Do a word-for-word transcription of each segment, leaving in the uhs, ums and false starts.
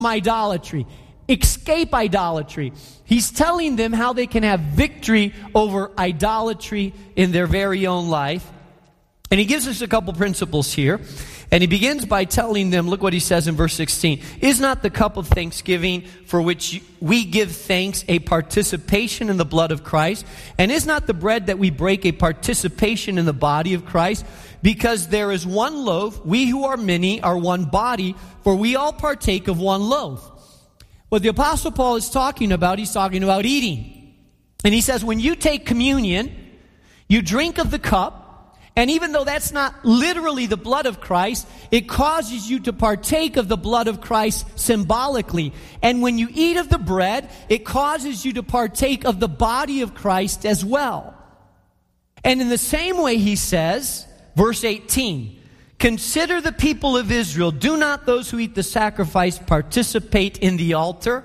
idolatry. Escape idolatry. He's telling them how they can have victory over idolatry in their very own life. And he gives us a couple principles here. And he begins by telling them, look what he says in verse sixteen. Is not the cup of thanksgiving for which we give thanks a participation in the blood of Christ? And is not the bread that we break a participation in the body of Christ? Because there is one loaf, we who are many are one body, for we all partake of one loaf. What the Apostle Paul is talking about, he's talking about eating. And he says, when you take communion, you drink of the cup, and even though that's not literally the blood of Christ, it causes you to partake of the blood of Christ symbolically. And when you eat of the bread, it causes you to partake of the body of Christ as well. And in the same way, he says, verse eighteen, consider the people of Israel. Do not those who eat the sacrifice participate in the altar?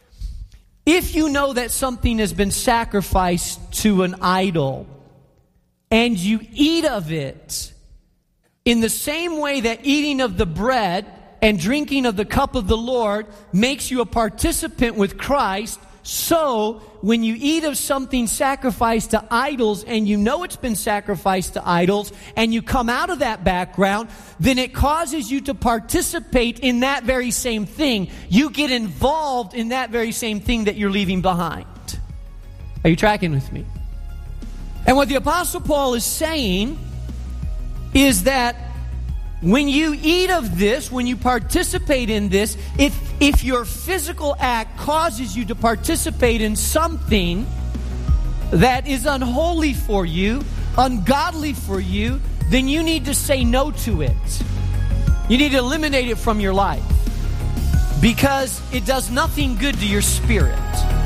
If you know that something has been sacrificed to an idol, and you eat of it, in the same way that eating of the bread and drinking of the cup of the Lord makes you a participant with Christ, so when you eat of something sacrificed to idols and you know it's been sacrificed to idols and you come out of that background, then it causes you to participate in that very same thing. You get involved in that very same thing that you're leaving behind. Are you tracking with me? And what the Apostle Paul is saying is that when you eat of this, when you participate in this, if, if your physical act causes you to participate in something that is unholy for you, ungodly for you, then you need to say no to it. You need to eliminate it from your life because it does nothing good to your spirit.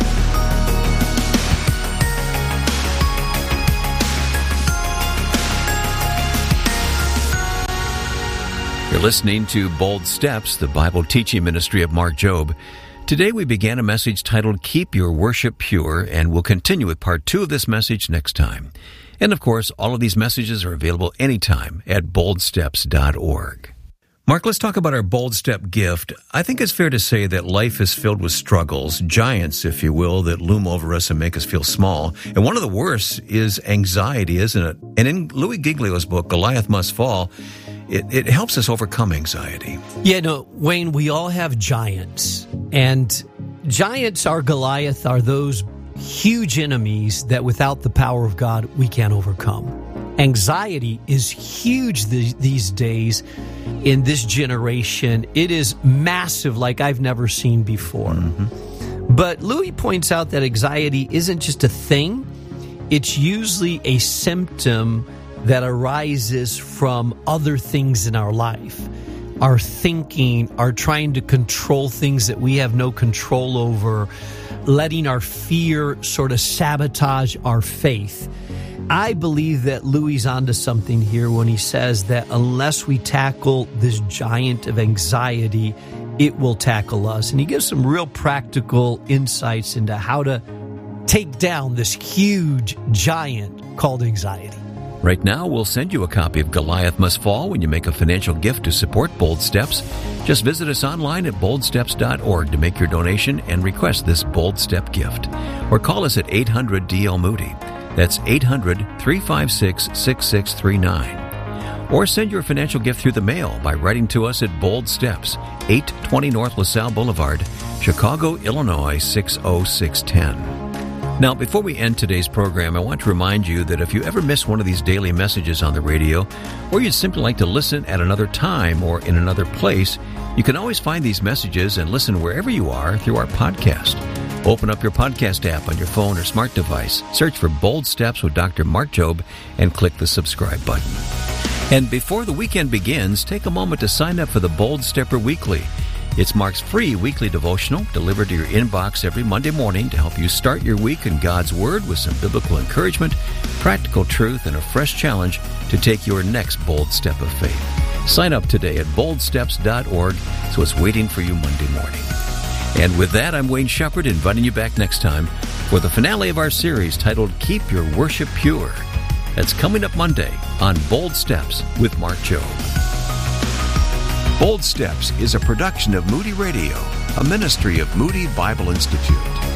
You're listening to Bold Steps, the Bible teaching ministry of Mark Jobe. Today we began a message titled Keep Your Worship Pure, and we'll continue with part two of this message next time. And of course, all of these messages are available anytime at bold steps dot org. Mark, let's talk about our Bold Step gift. I think it's fair to say that life is filled with struggles, giants, if you will, that loom over us and make us feel small. And one of the worst is anxiety, isn't it? And in Louis Giglio's book, Goliath Must Fall, It, it helps us overcome anxiety. Yeah, no, Wayne, we all have giants. And giants are Goliath, are those huge enemies that without the power of God, we can't overcome. Anxiety is huge th- these days in this generation. It is massive like I've never seen before. Mm-hmm. But Louis points out that anxiety isn't just a thing. It's usually a symptom that arises from other things in our life. Our thinking, our trying to control things that we have no control over, letting our fear sort of sabotage our faith. I believe that Louis is onto something here when he says that unless we tackle this giant of anxiety, it will tackle us. And he gives some real practical insights into how to take down this huge giant called anxiety. Right now, we'll send you a copy of Goliath Must Fall when you make a financial gift to support Bold Steps. Just visit us online at bold steps dot org to make your donation and request this Bold Step gift. Or call us at eight hundred D L Moody. That's eight hundred, three five six, six six three nine. Or send your financial gift through the mail by writing to us at Bold Steps, eight twenty North LaSalle Boulevard, Chicago, Illinois, six oh six one oh. Now, before we end today's program, I want to remind you that if you ever miss one of these daily messages on the radio, or you'd simply like to listen at another time or in another place, you can always find these messages and listen wherever you are through our podcast. Open up your podcast app on your phone or smart device, search for Bold Steps with Doctor Mark Jobe, and click the subscribe button. And before the weekend begins, take a moment to sign up for the Bold Stepper Weekly. It's Mark's free weekly devotional delivered to your inbox every Monday morning to help you start your week in God's Word with some biblical encouragement, practical truth, and a fresh challenge to take your next bold step of faith. Sign up today at bold steps dot org, so it's waiting for you Monday morning. And with that, I'm Wayne Shepherd, inviting you back next time for the finale of our series titled Keep Your Worship Pure. That's coming up Monday on Bold Steps with Mark Jobe. Bold Steps is a production of Moody Radio. a ministry of Moody Bible Institute.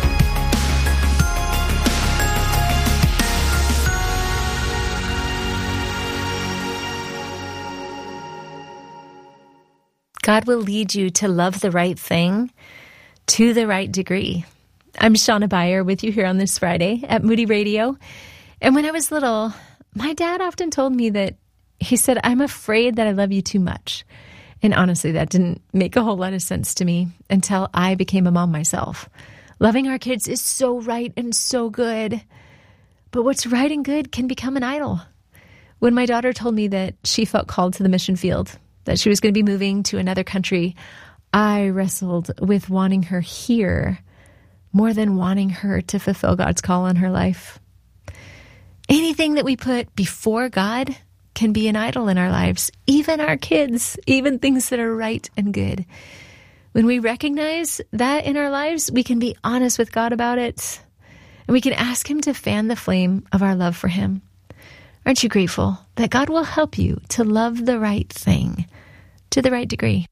God will lead you to love the right thing to the right degree. I'm Shauna Beyer with you here on this Friday at Moody Radio. And when I was little, my dad often told me that he said, I'm afraid that I love you too much. And honestly, that didn't make a whole lot of sense to me until I became a mom myself. Loving our kids is so right and so good. But what's right and good can become an idol. When my daughter told me that she felt called to the mission field, that she was going to be moving to another country, I wrestled with wanting her here more than wanting her to fulfill God's call on her life. Anything that we put before God can be an idol in our lives, even our kids, even things that are right and good. When we recognize that in our lives, we can be honest with God about it, and we can ask Him to fan the flame of our love for Him. Aren't you grateful that God will help you to love the right thing to the right degree?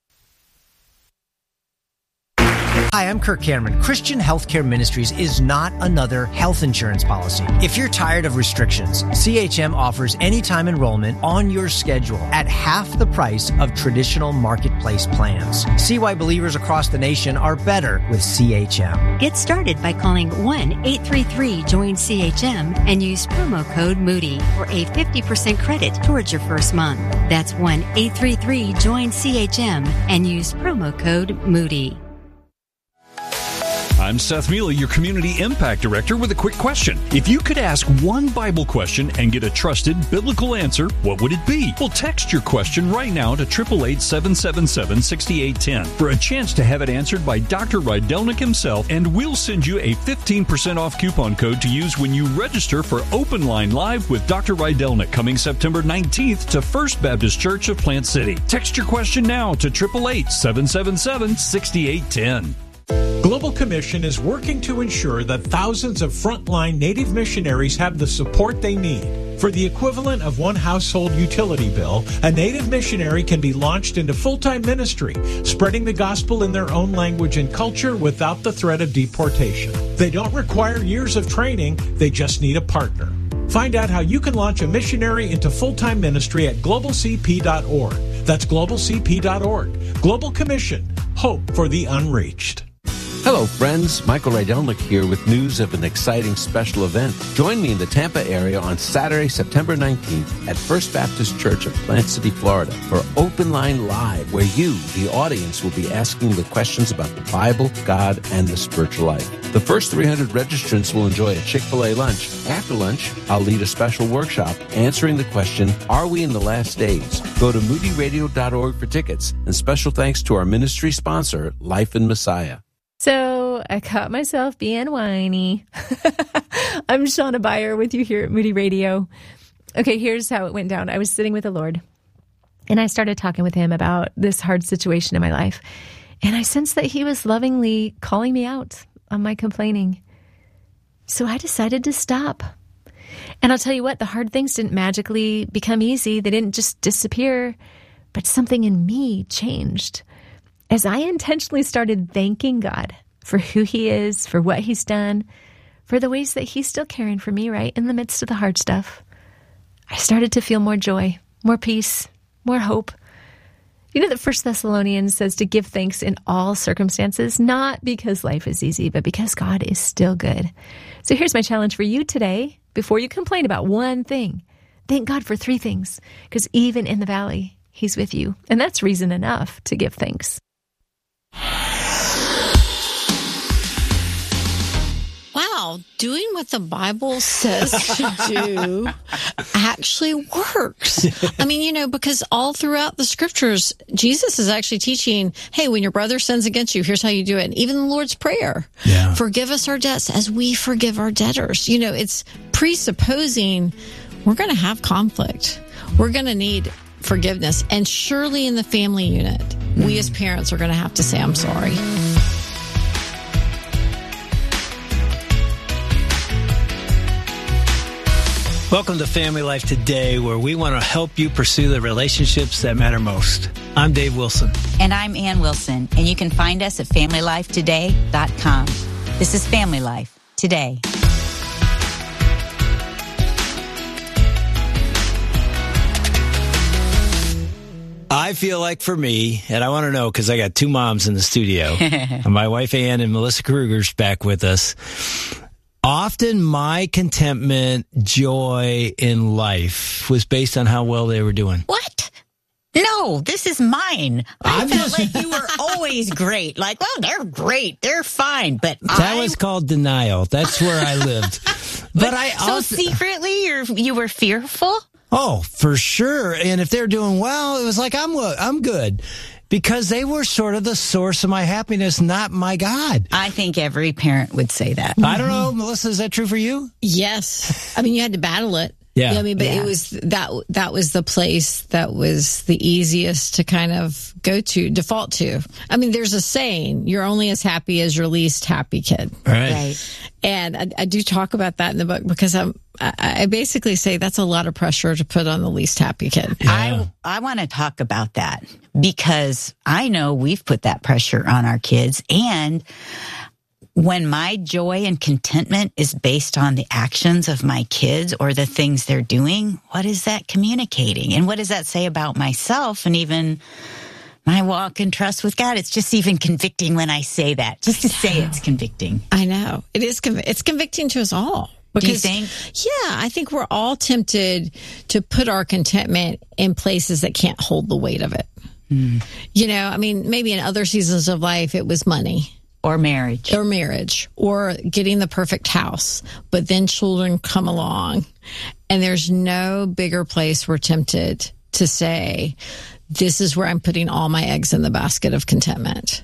Hi, I'm Kirk Cameron. Christian Healthcare Ministries is not another health insurance policy. If you're tired of restrictions, C H M offers anytime enrollment on your schedule at half the price of traditional marketplace plans. See why believers across the nation are better with C H M. Get started by calling one eight three three join C H M and use promo code Moody for a fifty percent credit towards your first month. That's one eight three three join C H M and use promo code Moody. I'm Seth Mealy, your Community Impact Director, with a quick question. If you could ask one Bible question and get a trusted biblical answer, what would it be? Well, text your question right now to eight eight eight, seven seven seven, six eight one zero for a chance to have it answered by Doctor Rydelnik himself, and we'll send you a fifteen percent off coupon code to use when you register for Open Line Live with Doctor Rydelnik coming September nineteenth to First Baptist Church of Plant City. Text your question now to eight eight eight, seven seven seven, six eight one zero. Global Commission is working to ensure that thousands of frontline Native missionaries have the support they need. For the equivalent of one household utility bill, a Native missionary can be launched into full-time ministry, spreading the gospel in their own language and culture without the threat of deportation. They don't require years of training, they just need a partner. Find out how you can launch a missionary into full-time ministry at global c p dot org. That's global c p dot org. Global Commission. Hope for the unreached. Hello, friends. Michael Rydelnik here with news of an exciting special event. Join me in the Tampa area on Saturday, September nineteenth at First Baptist Church of Plant City, Florida for Open Line Live, where you, the audience, will be asking the questions about the Bible, God, and the spiritual life. The first three hundred registrants will enjoy a Chick-fil-A lunch. After lunch, I'll lead a special workshop answering the question, are we in the last days? Go to moody radio dot org for tickets. And special thanks to our ministry sponsor, Life in Messiah. So I caught myself being whiny. I'm Shauna Beyer with you here at Moody Radio. Okay, here's how it went down. I was sitting with the Lord, and I started talking with Him about this hard situation in my life. And I sensed that He was lovingly calling me out on my complaining. So I decided to stop. And I'll tell you what, the hard things didn't magically become easy. They didn't just disappear, but something in me changed. As I intentionally started thanking God for who He is, for what He's done, for the ways that He's still caring for me right in the midst of the hard stuff, I started to feel more joy, more peace, more hope. You know that First Thessalonians says to give thanks in all circumstances, not because life is easy, but because God is still good. So here's my challenge for you today. Before you complain about one thing, thank God for three things, because even in the valley, He's with you. And that's reason enough to give thanks. Wow, doing what the Bible says to do actually works. I mean, you know, because all throughout the scriptures, Jesus is actually teaching, hey, when your brother sins against you, here's how you do it. And even the Lord's Prayer, yeah. Forgive us our debts as we forgive our debtors. You know, it's presupposing we're going to have conflict. We're going to need forgiveness. And surely in the family unit, mm. we as parents are going to have to say, I'm sorry. Welcome to Family Life Today, where we want to help you pursue the relationships that matter most. I'm Dave Wilson. And I'm Ann Wilson, and you can find us at family life today dot com. This is Family Life Today. I feel like for me, and I want to know because I got two moms in the studio, my wife Ann and Melissa Kruger's back with us. Often my contentment, joy in life was based on how well they were doing. What? No, this is mine. I I'm felt just- like you were always great. Like, well, they're great. They're fine. But That I... was called denial. That's where I lived. But I So also... secretly, you're, you were fearful? Oh, for sure. And if they're doing well, it was like, I'm I'm good. Because they were sort of the source of my happiness, not my God. I think every parent would say that. I don't know, Melissa, is that true for you? Yes. I mean, you had to battle it. Yeah. You know what I mean, but Yeah. it was that that was the place that was the easiest to kind of go to, default to. I mean, there's a saying, you're only as happy as your least happy kid. Right. Right. And I, I do talk about that in the book because I'm, I, I basically say that's a lot of pressure to put on the least happy kid. I, I want to talk about that because I know we've put that pressure on our kids. And when my joy and contentment is based on the actions of my kids or the things they're doing, what is that communicating? And what does that say about myself and even my walk and trust with God? It's just even convicting when I say that. Just to say it's convicting. I know. It is, conv- it's convicting to us all. Do you Because, think? yeah, I think we're all tempted to put our contentment in places that can't hold the weight of it. Mm. You know, I mean, maybe in other seasons of life, it was money. Or marriage. Or marriage, or getting the perfect house. But then children come along, and there's no bigger place we're tempted to say, this is where I'm putting all my eggs in the basket of contentment.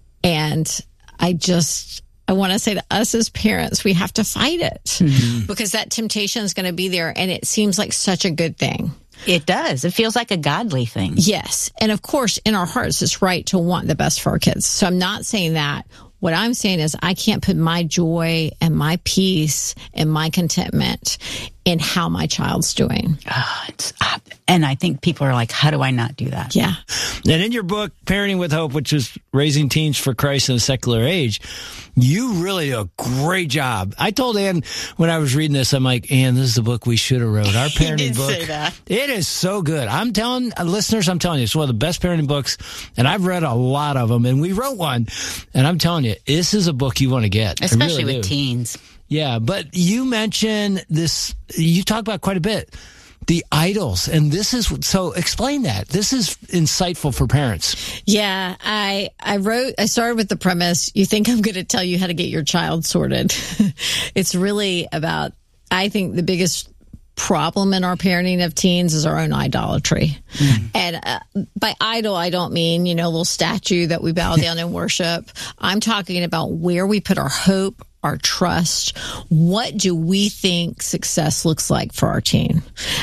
And I just, I want to say to us as parents, we have to fight it mm-hmm. because that temptation is going to be there, and it seems like such a good thing. It does. It feels like a godly thing. Yes. And of course, in our hearts, it's right to want the best for our kids. So I'm not saying that. What I'm saying is I can't put my joy and my peace and my contentment in how my child's doing. Oh, it's up. And I think people are like, how do I not do that? Yeah. And in your book, Parenting with Hope, which is raising teens for Christ in a secular age, you really do a great job. I told Ann when I was reading this, I'm like, Ann, this is the book we should have wrote. Our parenting did book. say that. It is so good. I'm telling uh, listeners, I'm telling you, it's one of the best parenting books, and I've read a lot of them, and we wrote one, and I'm telling you, this is a book you want to get. I Especially really with do. teens. Yeah, but you mentioned this, you talk about quite a bit, the idols. And this is, so explain that. This is insightful for parents. Yeah, I I wrote, I started with the premise, you think I'm going to tell you how to get your child sorted. It's really about, I think the biggest problem in our parenting of teens is our own idolatry. Mm. And uh, by idol, I don't mean, you know, a little statue that we bow down and worship. I'm talking about where we put our hope, our trust. What do we think success looks like for our teen?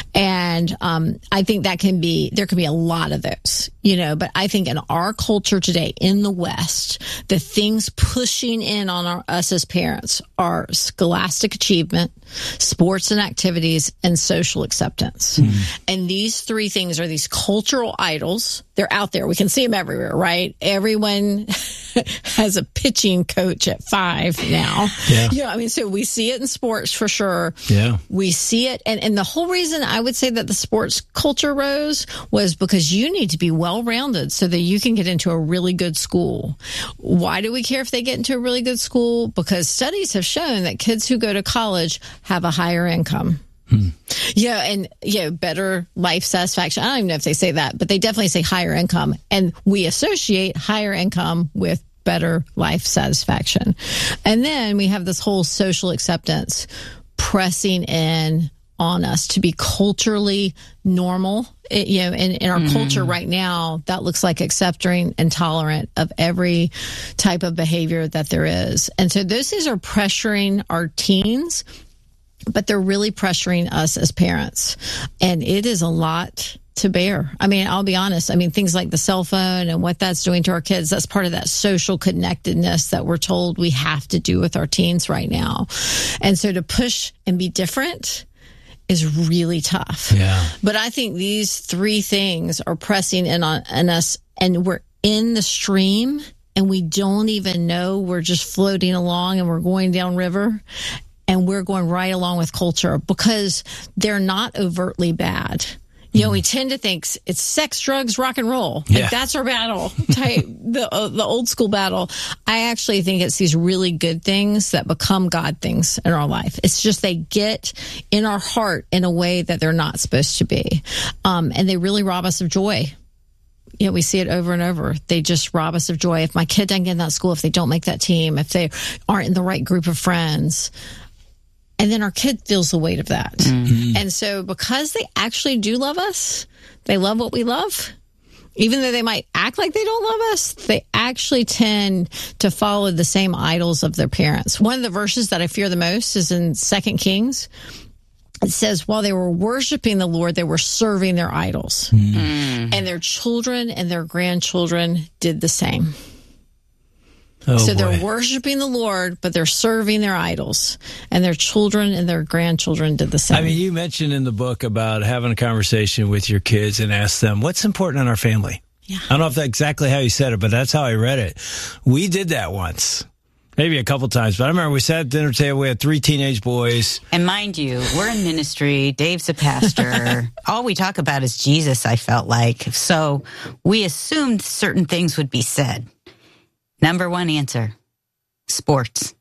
And um, I think that can be, there can be a lot of those, you know, but I think in our culture today, in the West, the things pushing in on our, us as parents are scholastic achievement, sports and activities, and social acceptance. Mm. And these three things are these cultural idols. They're out there. We can see them everywhere, right? Everyone has a pitching coach at five now. Yeah. You know, I mean, so we see it in sports for sure. Yeah. We see it. And, and the whole reason I would say that the sports culture rose was because you need to be well-rounded so that you can get into a really good school. Why do we care if they get into a really good school? Because studies have shown that kids who go to college have a higher income. Hmm. Yeah, and yeah, better life satisfaction. I don't even know if they say that, but they definitely say higher income. And we associate higher income with better life satisfaction. And then we have this whole social acceptance pressing in on us to be culturally normal. It, you know, in, in our mm. culture right now, that looks like accepting and tolerant of every type of behavior that there is. And so those things are pressuring our teens, but they're really pressuring us as parents. And it is a lot to bear. I mean, I'll be honest. I mean, things like the cell phone and what that's doing to our kids, that's part of that social connectedness that we're told we have to do with our teens right now. And so to push and be different is really tough. Yeah. But I think these three things are pressing in on in us, and we're in the stream and we don't even know. We're just floating along and we're going down river, and we're going right along with culture because they're not overtly bad. You know, we tend to think it's sex, drugs, rock and roll. Yeah. Like that's our battle type, the uh, the old school battle. I actually think it's these really good things that become God things in our life. It's just they get in our heart in a way that they're not supposed to be. Um, and they really rob us of joy. You know, we see it over and over. They just rob us of joy. If my kid doesn't get in that school, if they don't make that team, if they aren't in the right group of friends, and then our kid feels the weight of that. Mm-hmm. And so because they actually do love us, they love what we love, even though they might act like they don't love us, they actually tend to follow the same idols of their parents. One of the verses that I fear the most is in Second Kings. It says, while they were worshiping the Lord, they were serving their idols. Mm. And their children and their grandchildren did the same. Oh, so boy. they're worshiping the Lord, but they're serving their idols. And their children and their grandchildren did the same. I mean, you mentioned in the book about having a conversation with your kids and ask them, what's important in our family? Yeah. I don't know if that's exactly how you said it, but that's how I read it. We did that once. Maybe a couple times, but I remember we sat at the dinner table, we had three teenage boys. And mind you, we're in ministry, Dave's a pastor. All we talk about is Jesus, I felt like. So we assumed certain things would be said. Number one answer, sports.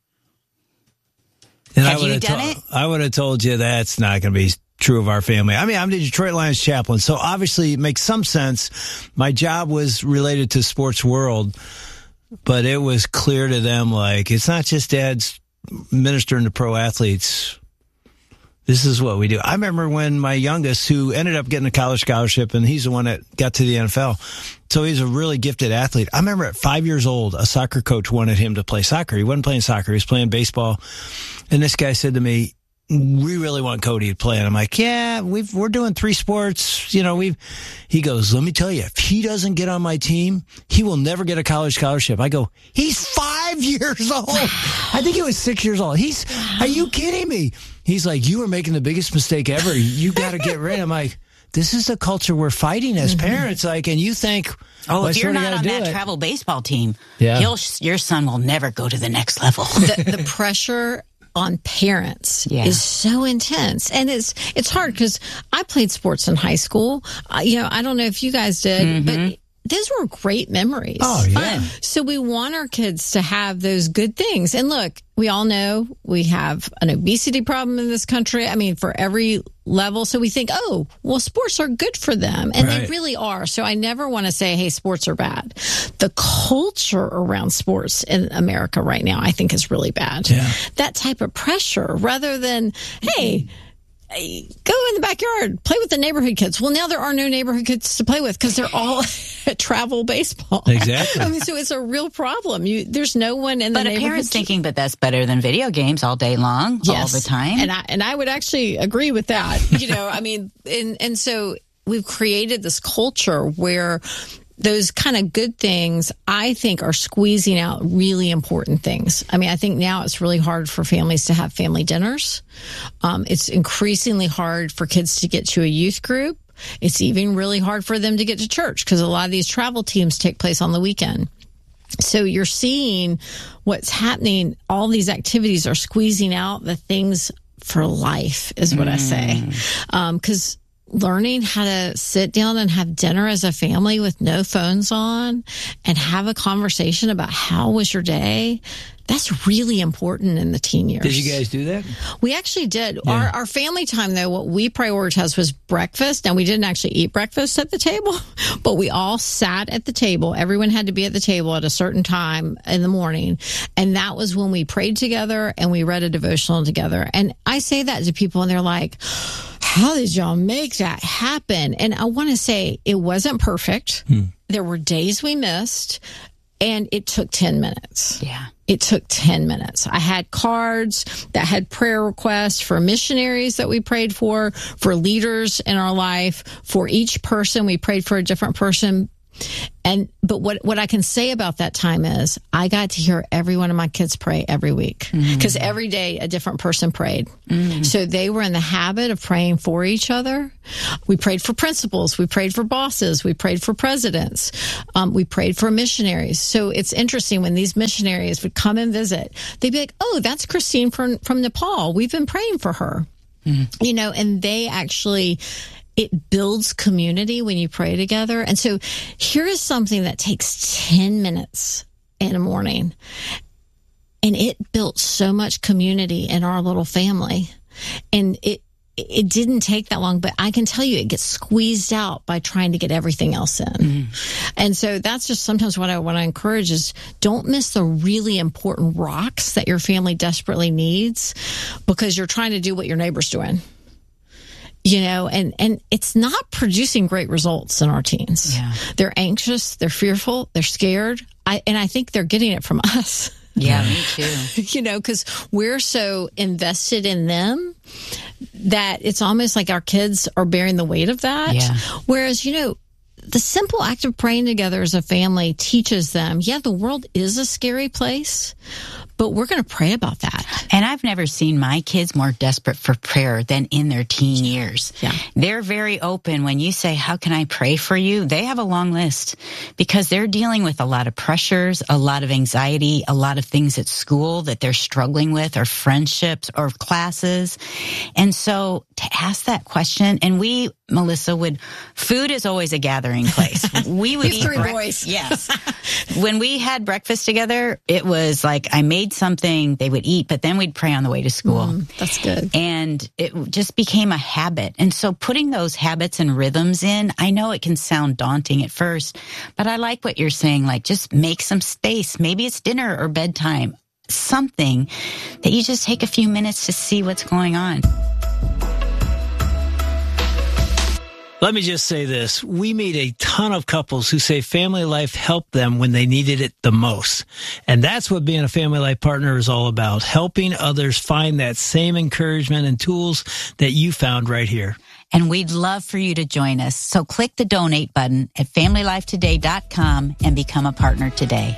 And Have I you have done to- it? I would have told you that's not going to be true of our family. I mean, I'm the Detroit Lions chaplain, so obviously it makes some sense. My job was related to sports world, but it was clear to them, like, it's not just dad's ministering to pro athletes. This is what we do. I remember when my youngest, who ended up getting a college scholarship, and he's the one that got to the N F L. So he's a really gifted athlete. I remember at five years old, a soccer coach wanted him to play soccer. He wasn't playing soccer. He was playing baseball. And this guy said to me, we really want Cody to play. And I'm like, yeah, we've, we're doing three sports. You know, we've, he goes, let me tell you, if he doesn't get on my team, he will never get a college scholarship. I go, he's five years old. I think he was six years old. He's, are you kidding me? He's like, you are making the biggest mistake ever. You got to get rid. I'm like, this is the culture we're fighting as parents. Like, and you think, oh, well, if I you're sorta not gotta on do that it. travel baseball team, Yeah. he'll, your son will never go to the next level. the, the pressure on parents Yeah. is so intense, and it's it's hard because I played sports in high school. Uh, you know, I don't know if you guys did, Mm-hmm. but those were great memories. Oh, yeah. So we want our kids to have those good things. And look, we all know we have an obesity problem in this country. I mean, for every level. So we think, oh, well, sports are good for them. And they Right. really are. So I never want to say, hey, sports are bad. The culture around sports in America right now, I think, is really bad. Yeah. That type of pressure rather than, hey, go in the backyard, play with the neighborhood kids. Well, now there are no neighborhood kids to play with because they're all at travel baseball. Exactly. I mean, so it's a real problem. You, there's no one in the But a neighborhood. parent's thinking, but that's better than video games all day long, all Yes. the time. And I, and I would actually agree with that. You know, I mean, and, and so we've created this culture where those kind of good things, I think, are squeezing out really important things. I mean, I think now it's really hard for families to have family dinners. Um, it's increasingly hard for kids to get to a youth group. It's even really hard for them to get to church because a lot of these travel teams take place on the weekend. So you're seeing what's happening. All these activities are squeezing out the things for life, is what mm. I say. Because um, learning how to sit down and have dinner as a family with no phones on and have a conversation about how was your day, that's really important in the teen years. Did you guys do that? We actually did. Yeah. Our, our family time, though, what we prioritized was breakfast. Now, we didn't actually eat breakfast at the table, but we all sat at the table. Everyone had to be at the table at a certain time in the morning. And that was when we prayed together and we read a devotional together. And I say that to people and they're like, how did y'all make that happen? And I want to say it wasn't perfect. Hmm. There were days we missed, and it took ten minutes. Yeah. It took ten minutes. I had cards that had prayer requests for missionaries that we prayed for, for leaders in our life. For each person, we prayed for a different person. And but what what I can say about that time is I got to hear every one of my kids pray every week because mm. every day a different person prayed. Mm. So they were in the habit of praying for each other. We prayed for principals. We prayed for bosses. We prayed for presidents. Um, we prayed for missionaries. So it's interesting when these missionaries would come and visit, they'd be like, oh, that's Christine from, from Nepal. We've been praying for her. Mm. You know, and they actually... It builds community when you pray together. And so here is something that takes ten minutes in the morning. And it built so much community in our little family. And it it didn't take that long, but I can tell you it gets squeezed out by trying to get everything else in. Mm-hmm. And so that's just sometimes what I want to encourage is don't miss the really important rocks that your family desperately needs because you're trying to do what your neighbor's doing. You know, and, and it's not producing great results in our teens. Yeah. They're anxious, they're fearful, they're scared. I, and I think they're getting it from us. Yeah, me too. You know, because we're so invested in them that it's almost like our kids are bearing the weight of that. Yeah. Whereas, you know, the simple act of praying together as a family teaches them, yeah, the world is a scary place, but we're going to pray about that. And I've never seen my kids more desperate for prayer than in their teen years. Yeah. They're very open. When you say, how can I pray for you? They have a long list because they're dealing with a lot of pressures, a lot of anxiety, a lot of things at school that they're struggling with or friendships or classes. And so to ask that question, and we, Melissa, would, food is always a gathering place. We would eat three bre- boys. Yes. When we had breakfast together, it was like I made something they would eat, but then we'd pray on the way to school. Mm, that's good. And it just became a habit. And so putting those habits and rhythms in, I know it can sound daunting at first, but I like what you're saying, like just make some space. Maybe it's dinner or bedtime, something that you just take a few minutes to see what's going on. Let me just say this. We meet a ton of couples who say family life helped them when they needed it the most. And that's what being a family life partner is all about, helping others find that same encouragement and tools that you found right here. And we'd love for you to join us. So click the donate button at family life today dot com and become a partner today.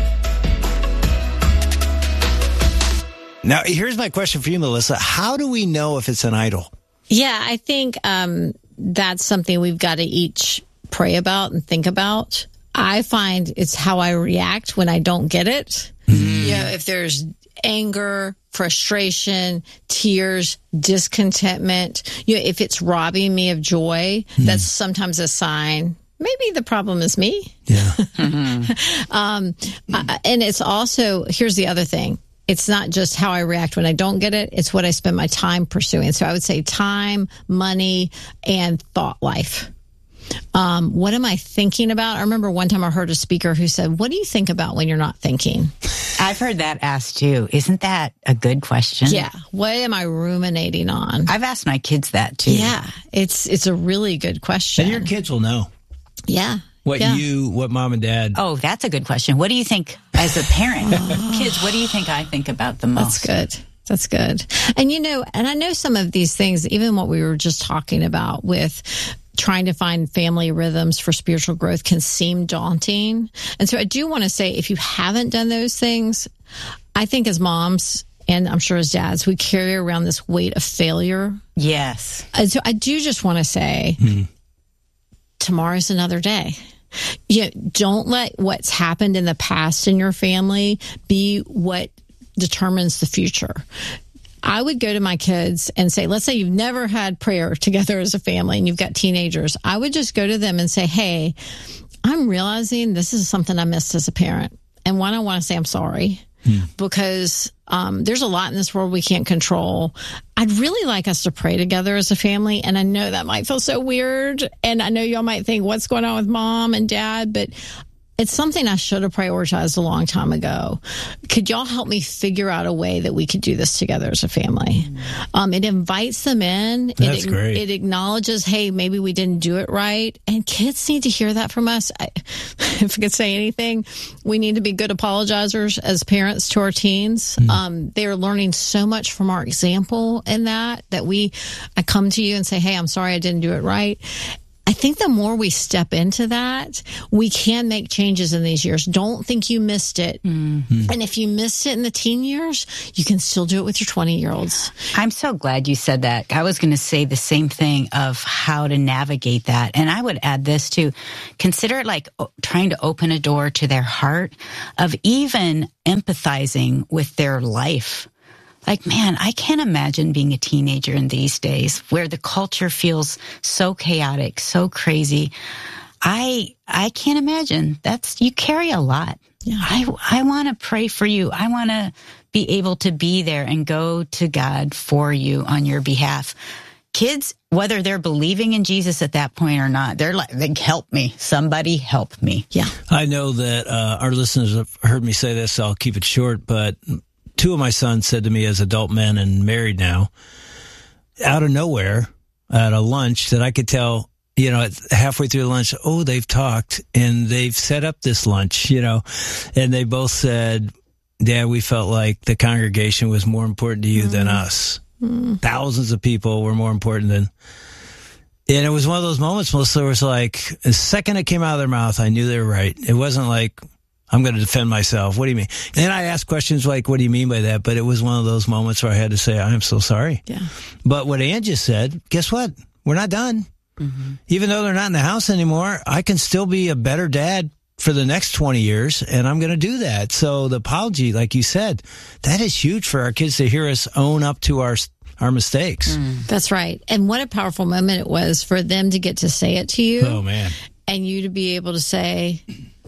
Now, here's my question for you, Melissa. How do we know if it's an idol? Yeah, I think um, that's something we've got to each pray about and think about. I find it's how I react when I don't get it. Mm. You know, if there's anger, frustration, tears, discontentment, you know, if it's robbing me of joy, mm. that's sometimes a sign. Maybe the problem is me. Yeah. mm-hmm. um, uh, and it's also, here's the other thing. It's not just how I react when I don't get it. It's what I spend my time pursuing. So I would say time, money, and thought life. Um, what am I thinking about? I remember one time I heard a speaker who said, what do you think about when you're not thinking? I've heard that asked too. Isn't that a good question? Yeah. What am I ruminating on? I've asked my kids that too. Yeah. It's, it's a really good question. And your kids will know. Yeah. What yeah. you, what mom and dad. Oh, that's a good question. What do you think as a parent? Kids, what do you think I think about the most? That's good. That's good. And you know, and I know some of these things, even what we were just talking about with trying to find family rhythms for spiritual growth can seem daunting. And so I do want to say, if you haven't done those things, I think as moms, and I'm sure as dads, we carry around this weight of failure. Yes. And so I do just want to say, mm. tomorrow's another day. You know, don't let what's happened in the past in your family be what determines the future. I would go to my kids and say, let's say you've never had prayer together as a family and you've got teenagers. I would just go to them and say, hey, I'm realizing this is something I missed as a parent. And one, I want to say I'm sorry. Hmm. Because um, there's a lot in this world we can't control. I'd really like us to pray together as a family. And I know that might feel so weird. And I know y'all might think, what's going on with mom and dad? But it's something I should have prioritized a long time ago. Could y'all help me figure out a way that we could do this together as a family? Um, it invites them in. That's it, great. It acknowledges, hey, maybe we didn't do it right. And kids need to hear that from us. I, if I could say anything, we need to be good apologizers as parents to our teens. Mm. Um, they are learning so much from our example in that, that we, I come to you and say, hey, I'm sorry I didn't do it right. I think the more we step into that, we can make changes in these years. Don't think you missed it. Mm-hmm. And if you missed it in the teen years, you can still do it with your twenty-year-olds. I'm so glad you said that. I was going to say the same thing of how to navigate that. And I would add this too. Consider it like trying to open a door to their heart, of even empathizing with their life. Like, man, I can't imagine being a teenager in these days where the culture feels so chaotic, so crazy. I I can't imagine. That's, you carry a lot. Yeah. I I want to pray for you. I want to be able to be there and go to God for you on your behalf. Kids, whether they're believing in Jesus at that point or not, they're like, they help me. Somebody help me. Yeah. I know that uh, our listeners have heard me say this, so I'll keep it short, but two of my sons said to me as adult men and married now, out of nowhere at a lunch, that I could tell, you know, halfway through the lunch, oh, they've talked and they've set up this lunch, you know, and they both said, Dad, we felt like the congregation was more important to you mm. than us. Mm. Thousands of people were more important than, and it was one of those moments, Melissa, where it was like, the second it came out of their mouth, I knew they were right. It wasn't like, I'm going to defend myself. What do you mean? And I asked questions like, what do you mean by that? But it was one of those moments where I had to say, I'm so sorry. Yeah. But what Ann just said, guess what? We're not done. Mm-hmm. Even though they're not in the house anymore, I can still be a better dad for the next twenty years, and I'm going to do that. So the apology, like you said, that is huge for our kids to hear us own up to our our mistakes. Mm. That's right. And what a powerful moment it was for them to get to say it to you. Oh, man. And you to be able to say,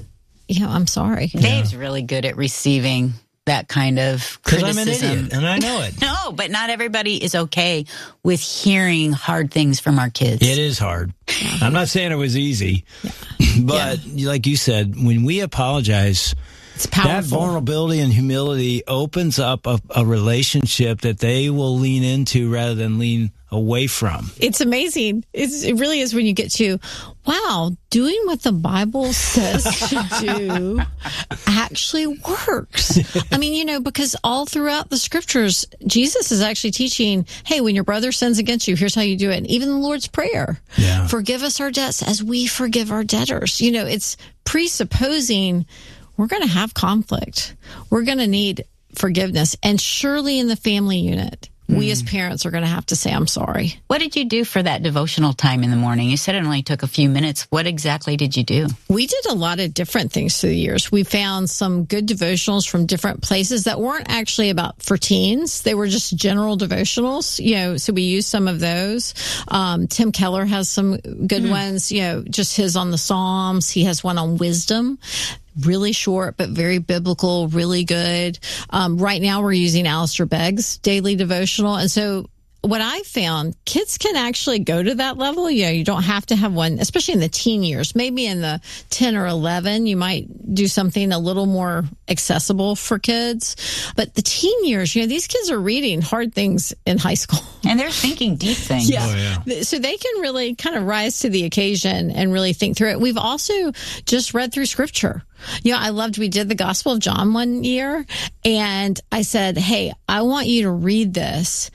you know, I'm sorry. Dave's yeah. really good at receiving that kind of criticism. Because I'm an idiot, and I know it. No, but not everybody is okay with hearing hard things from our kids. It is hard. Yeah. I'm not saying it was easy, yeah. but yeah. like you said, when we apologize, it's powerful. That vulnerability and humility opens up a, a relationship that they will lean into rather than lean away from. It's amazing. It's, it really is when you get to, wow, doing what the Bible says to do actually works. I mean, you know, because all throughout the scriptures, Jesus is actually teaching, hey, when your brother sins against you, here's how you do it. And even the Lord's Prayer, yeah. forgive us our debts as we forgive our debtors. You know, it's presupposing we're going to have conflict. We're going to need forgiveness. And surely in the family unit, we as parents are going to have to say, I'm sorry. What did you do for that devotional time in the morning? You said it only took a few minutes. What exactly did you do? We did a lot of different things through the years. We found some good devotionals from different places that weren't actually about for teens. They were just general devotionals, you know, so we used some of those. Um, Tim Keller has some good mm. ones, you know, just his on the Psalms. He has one on wisdom. Really short, but very biblical, really good. Um, right now we're using Alistair Begg's daily devotional. And so what I found, kids can actually go to that level. You know, you don't have to have one, especially in the teen years. Maybe in the ten or eleven, you might do something a little more accessible for kids. But the teen years, you know, these kids are reading hard things in high school. And they're thinking deep things. Yeah. Oh, yeah. So they can really kind of rise to the occasion and really think through it. We've also just read through scripture. You know, I loved, we did the Gospel of John one year, and I said, hey, I want you to read this.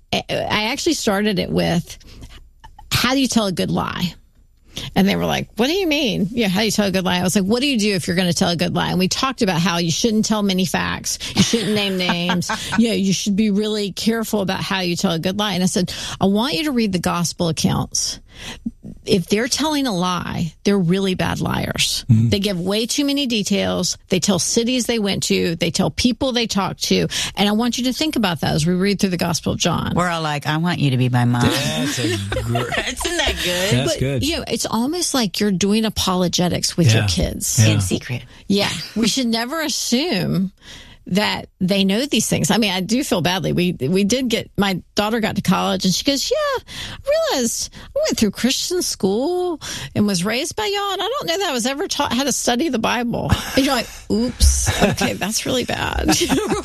I actually started it with, how do you tell a good lie? And they were like, what do you mean? Yeah, how do you tell a good lie? I was like, what do you do if you're going to tell a good lie? And we talked about how you shouldn't tell many facts. You shouldn't name names. Yeah, you should be really careful about how you tell a good lie. And I said, I want you to read the gospel accounts. If they're telling a lie, they're really bad liars. Mm-hmm. They give way too many details. They tell cities they went to. They tell people they talked to. And I want you to think about that as we read through the Gospel of John. We're all like, I want you to be my mom. That's a great. Isn't that good? That's but, good. You know, it's almost like you're doing apologetics with yeah. your kids. Yeah. In secret. Yeah. We should never assume that they know these things. I mean, I do feel badly. We we did get, my daughter got to college and she goes, yeah, I realized I went through Christian school and was raised by y'all, and I don't know that I was ever taught how to study the Bible. And you're like, oops, okay, that's really bad. Because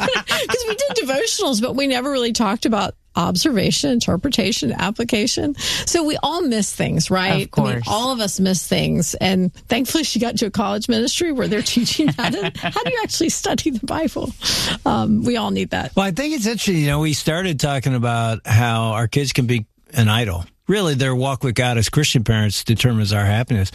we did devotionals, but we never really talked about observation, interpretation, application. So we all miss things, right? Of course. I mean, all of us miss things. And thankfully she got to a college ministry where they're teaching how to, how do you actually study the Bible? Um, we all need that. Well, I think it's interesting. You know, we started talking about how our kids can be an idol. really their walk with God as Christian parents determines our happiness.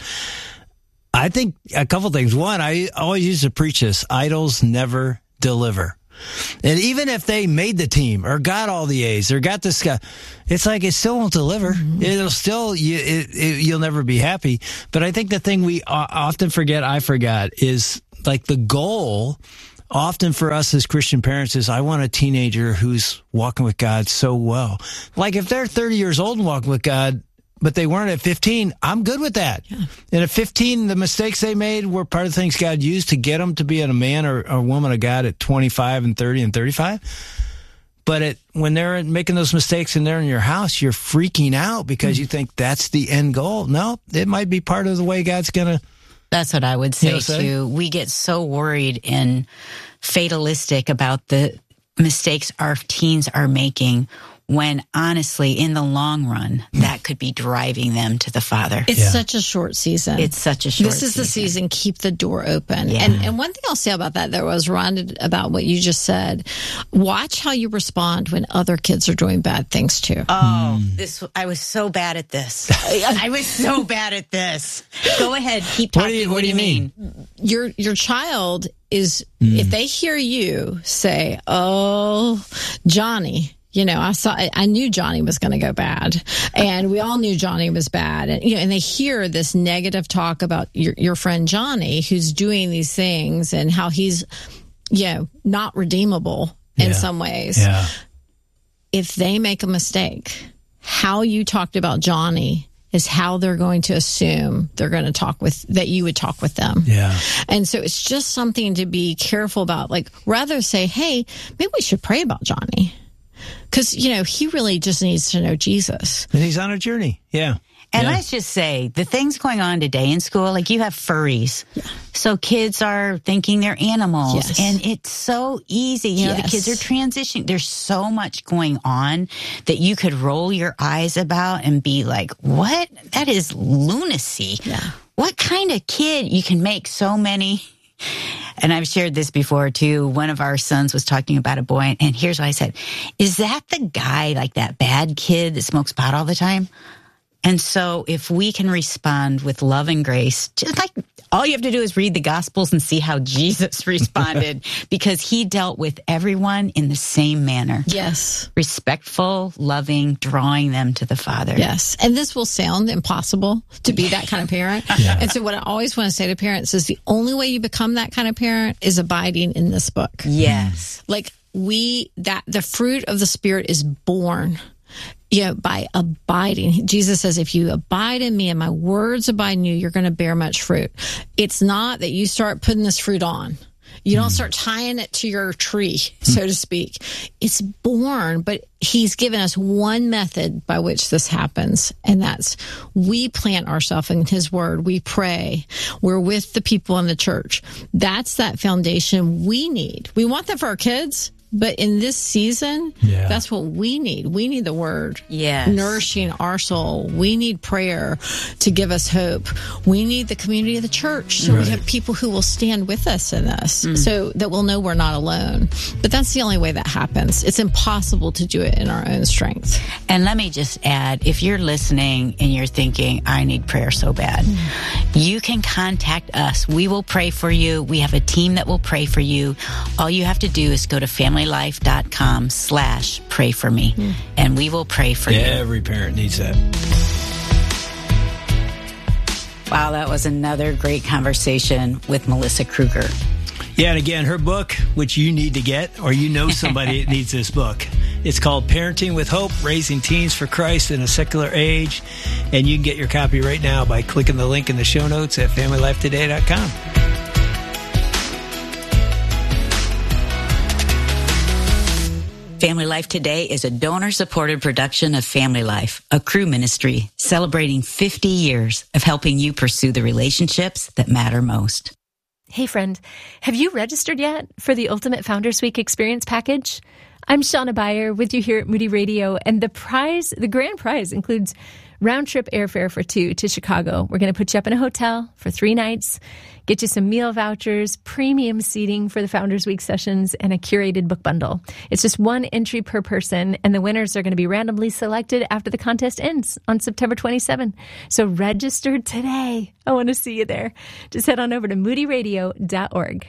I think a couple things. One, I always used to preach this: idols never deliver. And even if they made the team or got all the A's or got this guy, it's like it still won't deliver. Mm-hmm. It'll still, you, it, it, you'll never be happy. But I think the thing we often forget, I forgot, is like the goal often for us as Christian parents is, I want a teenager who's walking with God so well. Like if they're thirty years old and walking with God, but they weren't at fifteen, I'm good with that. Yeah. And at fifteen, the mistakes they made were part of the things God used to get them to be a man or a woman of God at twenty-five and thirty and thirty-five. But it, when they're making those mistakes and they're in your house, you're freaking out because mm-hmm. you think that's the end goal. No, it might be part of the way God's going to. That's what I would say, you know, say? too. We get so worried and fatalistic about the mistakes our teens are making, when honestly, in the long run, that could be driving them to the Father. It's yeah. such a short season. It's such a short This is season. the season. Keep the door open. Yeah. And and one thing I'll say about that, that was reminded about what you just said. Watch how you respond when other kids are doing bad things too. Oh, mm. this I was so bad at this. I was so bad at this. Go ahead, keep talking. What do you, what what do you mean? mean? Your your child is mm. if they hear you say, "Oh, Johnny." You know, I saw, I knew Johnny was going to go bad, and we all knew Johnny was bad. And, you know, and they hear this negative talk about your, your friend Johnny, who's doing these things and how he's, you know, not redeemable in yeah. some ways. Yeah. If they make a mistake, how you talked about Johnny is how they're going to assume they're going to talk with, that you would talk with them. Yeah. And so it's just something to be careful about. Like, rather say, hey, maybe we should pray about Johnny. Because, you know, he really just needs to know Jesus. And he's on a journey. Yeah. And yeah. let's just say, the things going on today in school, like you have furries. Yeah. So kids are thinking they're animals. Yes. And it's so easy. You know, yes. the kids are transitioning. There's so much going on that you could roll your eyes about and be like, what? That is lunacy. Yeah. What kind of kid? You can make so many... And I've shared this before, too. One of our sons was talking about a boy, and here's what I said. Is that the guy, like that bad kid that smokes pot all the time? And so if we can respond with love and grace, just like all you have to do is read the Gospels and see how Jesus responded, because he dealt with everyone in the same manner. Yes. Respectful, loving, drawing them to the Father. Yes. And this will sound impossible to be that kind of parent. Yeah. And so what I always want to say to parents is the only way you become that kind of parent is abiding in this book. Yes. Like we, that the fruit of the Spirit is born, you know, by abiding. Jesus says, if you abide in me and my words abide in you, you're going to bear much fruit. It's not that you start putting this fruit on. You don't start tying it to your tree, so to speak. It's born, but he's given us one method by which this happens, and that's we plant ourselves in his word. We pray. We're with the people in the church. That's that foundation we need. We want that for our kids. But in this season, yeah. that's what we need. We need the word yes. nourishing our soul. We need prayer to give us hope. We need the community of the church. So right. we have people who will stand with us in this mm. so that we'll know we're not alone. But that's the only way that happens. It's impossible to do it in our own strength. And let me just add, if you're listening and you're thinking, I need prayer so bad, mm. you can contact us. We will pray for you. We have a team that will pray for you. All you have to do is go to family life.com slash pray for me. Mm. And we will pray for yeah, you. Every parent needs that. Wow, that was another great conversation with Melissa Kruger. Yeah, and again, her book, which you need to get, or you know somebody that needs this book. It's called Parenting with Hope, Raising Teens for Christ in a Secular Age. And you can get your copy right now by clicking the link in the show notes at family life today dot com. Family Life Today is a donor-supported production of Family Life, a Cru ministry celebrating fifty years of helping you pursue the relationships that matter most. Hey, friend, have you registered yet for the Ultimate Founders Week Experience Package? I'm Shauna Beyer with you here at Moody Radio, and the prize, the grand prize, includes round-trip airfare for two to Chicago. We're going to put you up in a hotel for three nights, get you some meal vouchers, premium seating for the Founders Week sessions, and a curated book bundle. It's just one entry per person, and the winners are going to be randomly selected after the contest ends on September twenty-seventh. So register today. I want to see you there. Just head on over to moody radio dot org.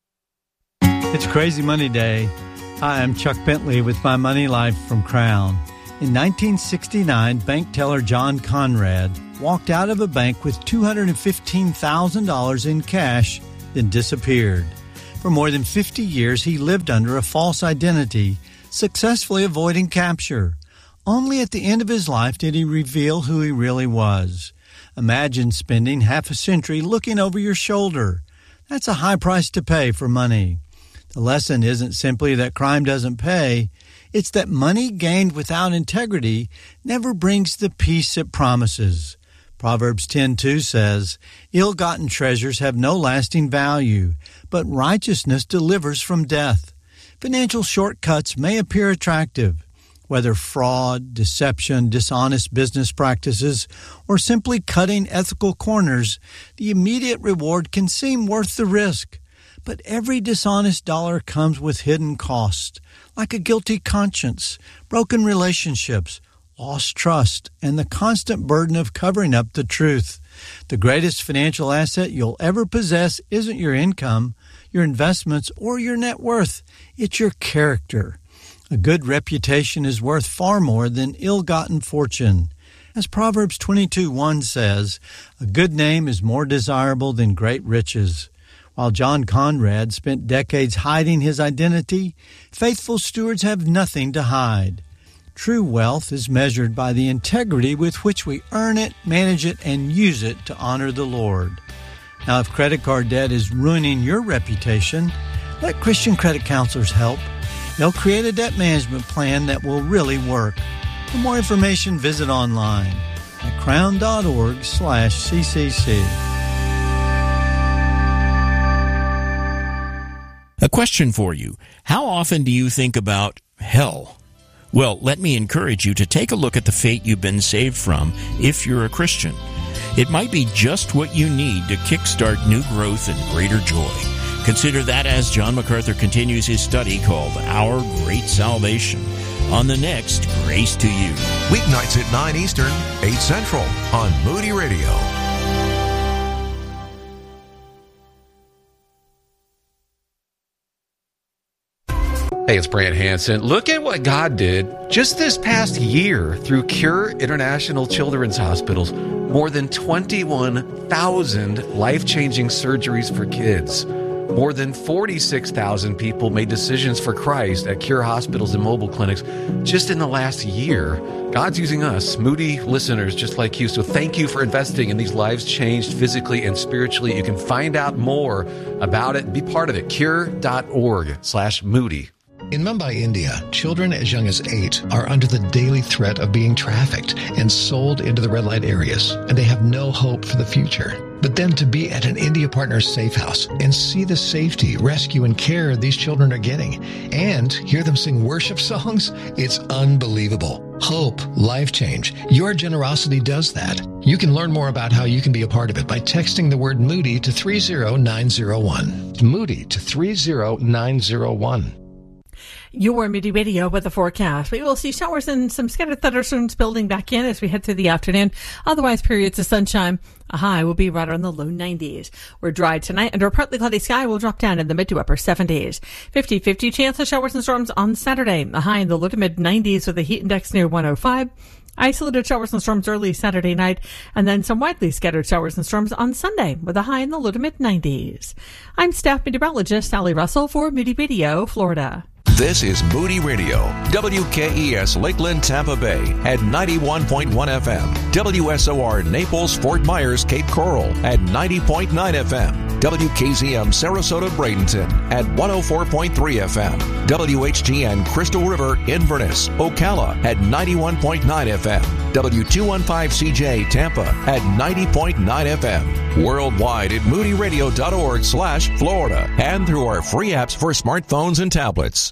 It's Crazy Money Day. Hi, I'm Chuck Bentley with my Money Life from Crown. In nineteen sixty-nine, bank teller John Conrad walked out of a bank with two hundred fifteen thousand dollars in cash, then disappeared. For more than fifty years, he lived under a false identity, successfully avoiding capture. Only at the end of his life did he reveal who he really was. Imagine spending half a century looking over your shoulder. That's a high price to pay for money. The lesson isn't simply that crime doesn't pay. It's that money gained without integrity never brings the peace it promises. Proverbs ten two says, "Ill-gotten treasures have no lasting value, but righteousness delivers from death." Financial shortcuts may appear attractive. Whether fraud, deception, dishonest business practices, or simply cutting ethical corners, the immediate reward can seem worth the risk. But every dishonest dollar comes with hidden costs, like a guilty conscience, broken relationships, lost trust, and the constant burden of covering up the truth. The greatest financial asset you'll ever possess isn't your income, your investments, or your net worth. It's your character. A good reputation is worth far more than ill-gotten fortune. As Proverbs twenty-two one says, "A good name is more desirable than great riches." While John Conrad spent decades hiding his identity, faithful stewards have nothing to hide. True wealth is measured by the integrity with which we earn it, manage it, and use it to honor the Lord. Now, if credit card debt is ruining your reputation, let Christian credit counselors help. They'll create a debt management plan that will really work. For more information, visit online at crown.org slash CCC. A question for you. How often do you think about hell? Well, let me encourage you to take a look at the fate you've been saved from if you're a Christian. It might be just what you need to kickstart new growth and greater joy. Consider that as John MacArthur continues his study called Our Great Salvation on the next Grace to You. Weeknights at nine Eastern, eight Central on Moody Radio. Hey, it's Brant Hansen. Look at what God did just this past year through Cure International Children's Hospitals. More than twenty-one thousand life-changing surgeries for kids. More than forty-six thousand people made decisions for Christ at Cure hospitals and mobile clinics just in the last year. God's using us, Moody listeners just like you. So thank you for investing in these lives changed physically and spiritually. You can find out more about it and be part of it. Cure.org slash Moody. In Mumbai, India, children as young as eight are under the daily threat of being trafficked and sold into the red light areas, and they have no hope for the future. But then to be at an India Partners safe house and see the safety, rescue, and care these children are getting, and hear them sing worship songs, it's unbelievable. Hope, life change. Your generosity does that. You can learn more about how you can be a part of it by texting the word Moody to three zero nine zero one. Moody to three zero nine zero one. Your Moody Radio with the forecast. We will see showers and some scattered thunderstorms building back in as we head through the afternoon. Otherwise, periods of sunshine. A high will be right around the low nineties. We're dry tonight under a partly cloudy sky. Will drop down in the mid to upper seventies. fifty-fifty chance of showers and storms on Saturday. A high in the low to mid nineties with a heat index near one oh five. Isolated showers and storms early Saturday night, and then some widely scattered showers and storms on Sunday with a high in the low to mid nineties. I'm staff meteorologist Sally Russell for Moody Radio, Florida. This is Moody Radio, W K E S Lakeland, Tampa Bay at ninety-one point one F M, W S O R Naples, Fort Myers, Cape Coral at ninety point nine F M, W K Z M Sarasota, Bradenton at one oh four point three F M, W H G N Crystal River, Inverness, Ocala at ninety-one point nine F M, W two fifteen C J Tampa at ninety point nine F M, worldwide at moodyradio.org slash Florida, and through our free apps for smartphones and tablets.